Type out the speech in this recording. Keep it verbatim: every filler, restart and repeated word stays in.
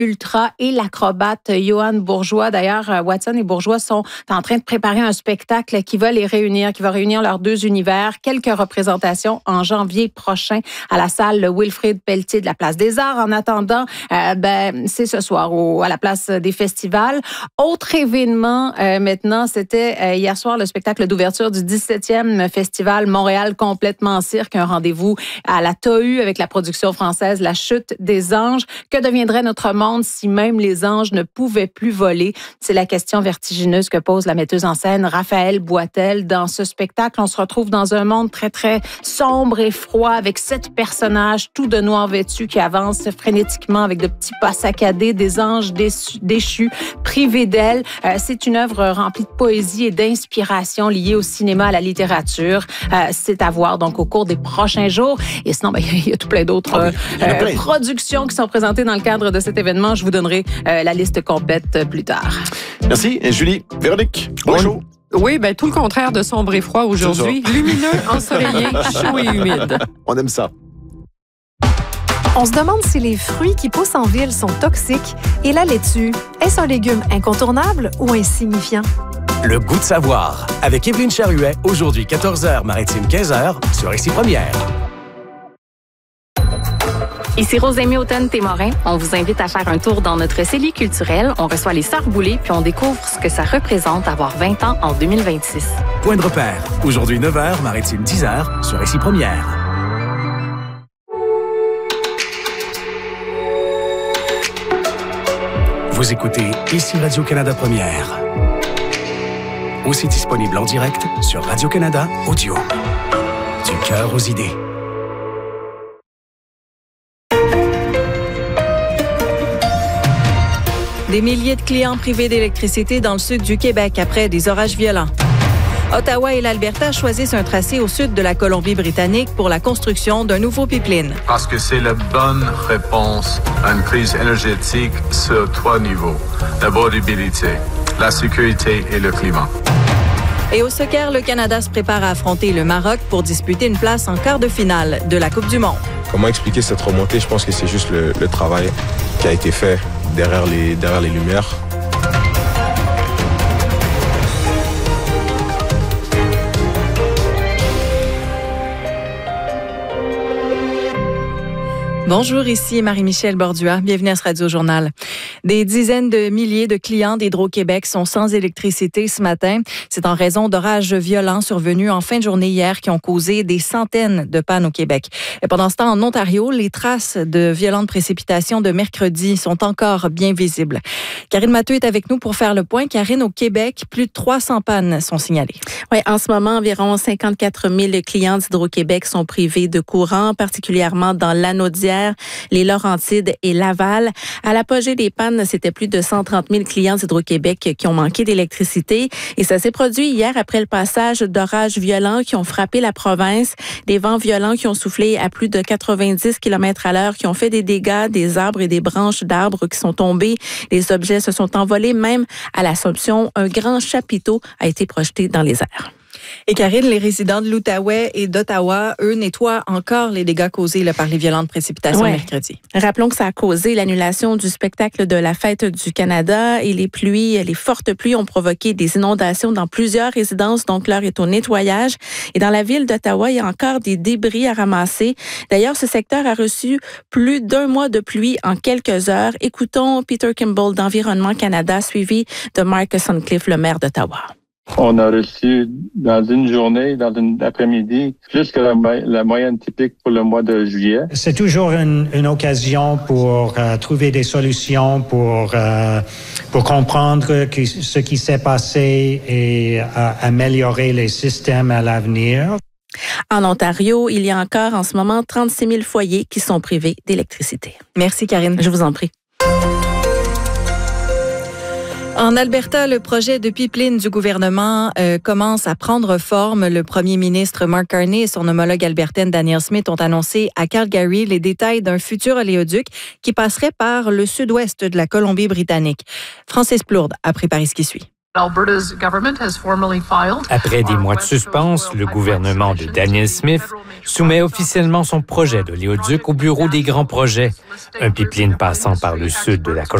ultra et l'acrobate Johan Bourgeois. D'ailleurs, Watson et Bourgeois sont en train de préparer un spectacle qui va les réunir, qui va réunir leurs deux univers. Quelques représentations en janvier prochain à la salle Wilfrid Pelletier de la Place des Arts. En attendant, euh, ben, c'est ce soir au, à la Place des Festivals. Autre événement euh, maintenant, c'était euh, hier soir le spectacle d'ouverture du dix-septième Festival Montréal complètement cirque, un rendez-vous à la T A U avec la production française La Chute des anges. Que deviendrait notre monde si même les anges ne pouvaient plus voler? C'est la question vertigineuse que pose la metteuse en scène Raphaël Boitel. Dans ce spectacle, on se retrouve dans un monde très, très sombre et froid avec sept personnages, tout de noir vêtus, qui avancent frénétiquement avec de petits pas saccadés, des anges déçus, déchus, privés d'ailes. Euh, c'est une œuvre remplie de poésie et d'inspiration liée au cinéma, à la littérature. Euh, c'est à voir donc au cours des prochains jours. Et sinon, ben, il y a tout plein d'autres euh, euh, productions qui sont présentées dans le cadre de cet événement. Je vous donnerai euh, la liste complète euh, plus tard. Merci. Et Julie, Véronique, bonjour. Oui, ben tout le contraire de sombre et froid aujourd'hui. Lumineux, ensoleillé, chaud et humide. On aime ça. On se demande si les fruits qui poussent en ville sont toxiques et la laitue, est-ce un légume incontournable ou insignifiant? Le goût de savoir, avec Évelyne Charuet, aujourd'hui quatorze heures, Maritime quinze heures, sur Ici Première. Ici Rosémie Hautain-Témorin. On vous invite à faire un tour dans notre cellier culturel. On reçoit les Sœurs Boulay, puis on découvre ce que ça représente avoir vingt ans en deux mille vingt-six. Point de repère, aujourd'hui neuf heures, Maritime dix heures, sur Ici Première. Vous écoutez Ici Radio-Canada Première. Aussi disponible en direct sur Radio-Canada Audio. Du cœur aux idées. Des milliers de clients privés d'électricité dans le sud du Québec après des orages violents. Ottawa et l'Alberta choisissent un tracé au sud de la Colombie-Britannique pour la construction d'un nouveau pipeline. Parce que c'est la bonne réponse à une crise énergétique sur trois niveaux. L'abordabilité, la sécurité et le climat. Et au soccer, le Canada se prépare à affronter le Maroc pour disputer une place en quart de finale de la Coupe du monde. Comment expliquer cette remontée? Je pense que c'est juste le, le travail qui a été fait derrière les, derrière les lumières. Bonjour, ici Marie-Michel Bordua. Bienvenue à ce Radio-Journal. Des dizaines de milliers de clients d'Hydro-Québec sont sans électricité ce matin. C'est en raison d'orages violents survenus en fin de journée hier qui ont causé des centaines de pannes au Québec. Et pendant ce temps, en Ontario, les traces de violentes précipitations de mercredi sont encore bien visibles. Karine Mathieu est avec nous pour faire le point. Karine, au Québec, plus de trois cents pannes sont signalées. Oui, en ce moment, environ cinquante-quatre mille clients d'Hydro-Québec sont privés de courant, particulièrement dans l'Anaudière, les Laurentides et Laval. À l'apogée des pannes, c'était plus de cent trente mille clients d'Hydro-Québec qui ont manqué d'électricité. Et ça s'est produit hier après le passage d'orages violents qui ont frappé la province. Des vents violents qui ont soufflé à plus de quatre-vingt-dix kilomètres à l'heure, qui ont fait des dégâts, des arbres et des branches d'arbres qui sont tombés. Les objets se sont envolés. Même à l'Assomption, un grand chapiteau a été projeté dans les airs. Et Karine, les résidents de l'Outaouais et d'Ottawa, eux, nettoient encore les dégâts causés là, par les violentes précipitations ouais. mercredi. Rappelons que ça a causé l'annulation du spectacle de la Fête du Canada et les pluies, les fortes pluies ont provoqué des inondations dans plusieurs résidences. Donc, l'heure est au nettoyage. Et dans la ville d'Ottawa, il y a encore des débris à ramasser. D'ailleurs, ce secteur a reçu plus d'un mois de pluie en quelques heures. Écoutons Peter Kimball d'Environnement Canada, suivi de Mark Sutcliffe, le maire d'Ottawa. On a reçu dans une journée, dans une après-midi, plus que la, la moyenne typique pour le mois de juillet. C'est toujours une, une occasion pour euh, trouver des solutions, pour, euh, pour comprendre que, ce qui s'est passé et euh, améliorer les systèmes à l'avenir. En Ontario, il y a encore en ce moment trente-six mille foyers qui sont privés d'électricité. Merci Karine. Je vous en prie. En Alberta, le projet de pipeline du gouvernement euh, commence à prendre forme. Le premier ministre Mark Carney et son homologue albertaine Danielle Smith ont annoncé à Calgary les détails d'un futur oléoduc qui passerait par le sud-ouest de la Colombie-Britannique. Francis Plourde a préparé ce qui suit. Après des mois de suspense, le gouvernement de Danielle Smith soumet officiellement son projet d'oléoduc au bureau des grands projets, un pipeline passant par le sud de la Colombie